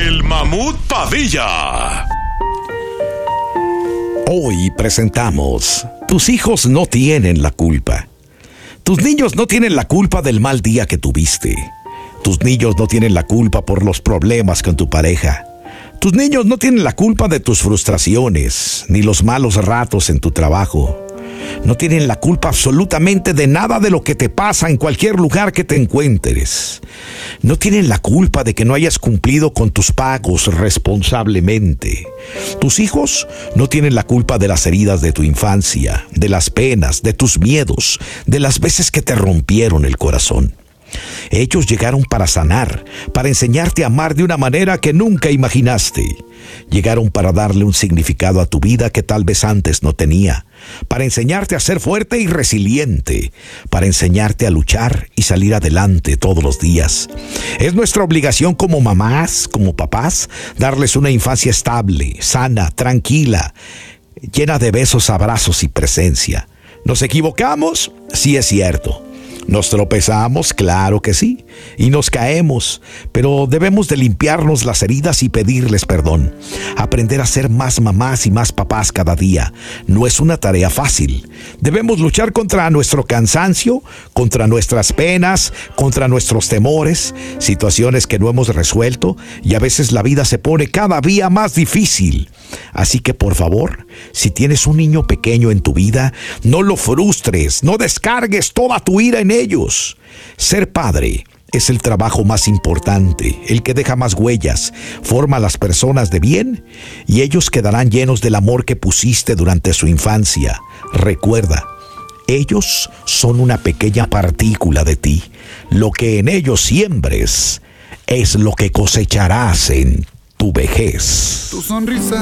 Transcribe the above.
El Mamut Padilla. Hoy presentamos: tus hijos no tienen la culpa. Tus niños no tienen la culpa del mal día que tuviste. Tus niños no tienen la culpa por los problemas con tu pareja. Tus niños no tienen la culpa de tus frustraciones, ni los malos ratos en tu trabajo. No tienen la culpa absolutamente de nada de lo que te pasa en cualquier lugar que te encuentres. No tienen la culpa de que no hayas cumplido con tus pagos responsablemente. Tus hijos no tienen la culpa de las heridas de tu infancia, de las penas, de tus miedos, de las veces que te rompieron el corazón. Ellos llegaron para sanar, para enseñarte a amar de una manera que nunca imaginaste. Llegaron para darle un significado a tu vida que tal vez antes no tenía, para enseñarte a ser fuerte y resiliente, para enseñarte a luchar y salir adelante todos los días. Es nuestra obligación como mamás, como papás, darles una infancia estable, sana, tranquila, llena de besos, abrazos y presencia. ¿Nos equivocamos? Sí, es cierto. ¿Nos tropezamos? Claro que sí. Y nos caemos, pero debemos de limpiarnos las heridas y pedirles perdón. Aprender a ser más mamás y más papás cada día. No es una tarea fácil. Debemos luchar contra nuestro cansancio, contra nuestras penas, contra nuestros temores, situaciones que no hemos resuelto, y a veces la vida se pone cada día más difícil. Así que por favor, si tienes un niño pequeño en tu vida, no lo frustres, no descargues toda tu ira en ellos. Ser padre es el trabajo más importante, el que deja más huellas, forma a las personas de bien y ellos quedarán llenos del amor que pusiste durante su infancia. Recuerda, ellos son una pequeña partícula de ti. Lo que en ellos siembres es lo que cosecharás en tu vejez. Tu sonrisa